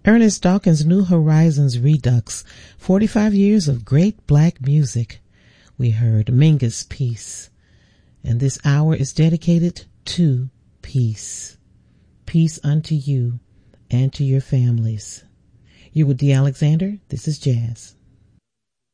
Ernest Dawkins' New Horizons Redux, 45 years of great black music. We heard Mingus Peace. And this hour is dedicated to peace. Peace unto you and to your families. You with D. Alexander. This is Jazz.